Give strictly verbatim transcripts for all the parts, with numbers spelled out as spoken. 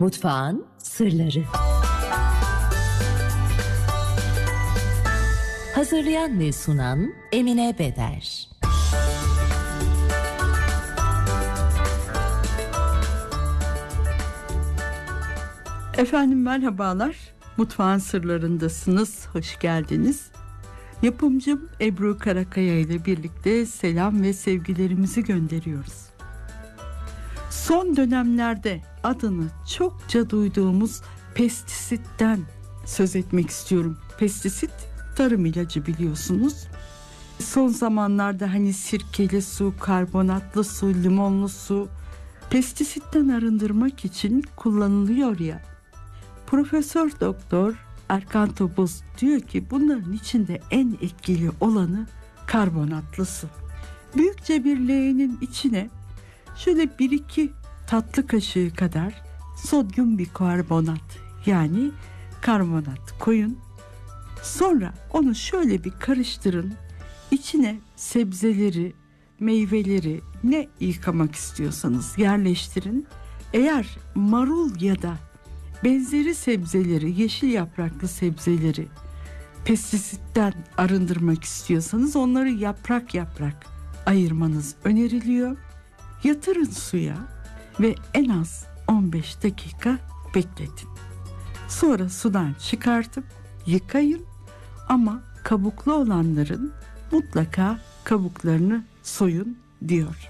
Mutfağın sırları. Hazırlayan ve sunan Emine Beder. Efendim merhabalar. Mutfağın sırlarındasınız. Hoş geldiniz. Yapımcım Ebru Karakaya ile birlikte selam ve sevgilerimizi gönderiyoruz. Son dönemlerde adını çokça duyduğumuz pestisitten söz etmek istiyorum. Pestisit tarım ilacı biliyorsunuz. Son zamanlarda hani sirkeli su, karbonatlı su, limonlu su pestisitten arındırmak için kullanılıyor ya. Profesör Doktor Erkan Topuz diyor ki bunların içinde en etkili olanı karbonatlı su. Büyükçe bir leğenin içine şöyle bir iki tatlı kaşığı kadar sodyum bikarbonat yani karbonat koyun. Sonra onu şöyle bir karıştırın. İçine sebzeleri, meyveleri ne yıkamak istiyorsanız yerleştirin. Eğer marul ya da benzeri sebzeleri, yeşil yapraklı sebzeleri pestisitten arındırmak istiyorsanız onları yaprak yaprak ayırmanız öneriliyor. Yatırın suya ve en az on beş dakika bekletin. Sonra sudan çıkartıp yıkayın ama kabuklu olanların mutlaka kabuklarını soyun diyor.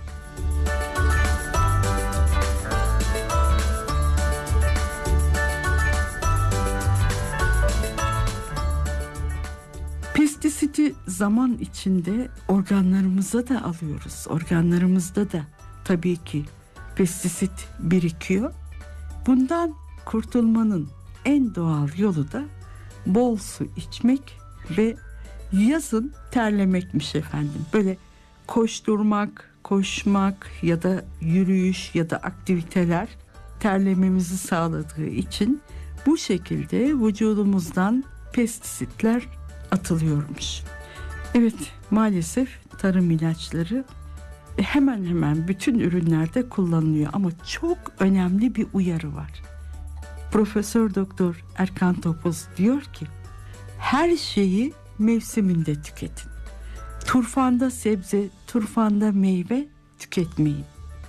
Pestisiti zaman içinde organlarımıza da alıyoruz. Organlarımızda da tabii ki pestisit birikiyor. Bundan kurtulmanın en doğal yolu da bol su içmek ve yazın terlemekmiş efendim. Böyle koşturmak, koşmak ya da yürüyüş ya da aktiviteler terlememizi sağladığı için bu şekilde vücudumuzdan pestisitler atılıyormuş. Evet, maalesef tarım ilaçları hemen hemen bütün ürünlerde kullanılıyor ama çok önemli bir uyarı var. Profesör Doktor Erkan Topuz diyor ki her şeyi mevsiminde tüketin. Turfanda sebze, turfanda meyve tüketmeyin.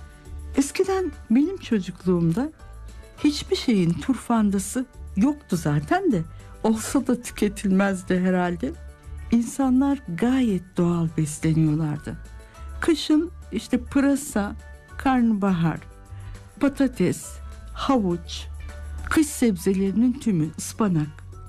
Eskiden benim çocukluğumda hiçbir şeyin turfandası yoktu zaten de olsa da tüketilmezdi herhalde. İnsanlar gayet doğal besleniyorlardı. Kışın işte pırasa, karnabahar, patates, havuç, kış sebzelerinin tümü, ıspanak.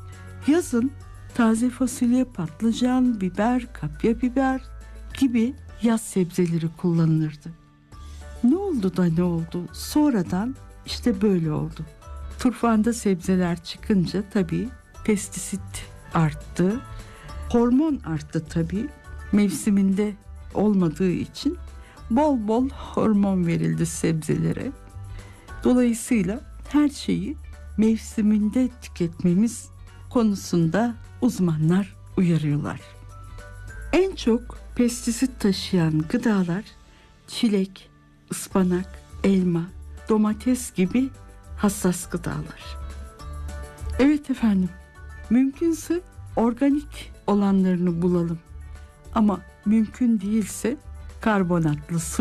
Yazın taze fasulye, patlıcan, biber, kapya biber gibi yaz sebzeleri kullanılırdı. Ne oldu da ne oldu? Sonradan işte böyle oldu. Turfanda sebzeler çıkınca tabii pestisit arttı. Hormon arttı tabii. Mevsiminde olmadığı için bol bol hormon verildi sebzelere. Dolayısıyla her şeyi mevsiminde tüketmemiz konusunda uzmanlar uyarıyorlar. En çok pestisit taşıyan gıdalar çilek, ıspanak, elma, domates gibi hassas gıdalar. Evet efendim, mümkünse organik olanlarını bulalım. Ama mümkün değilse karbonatlı su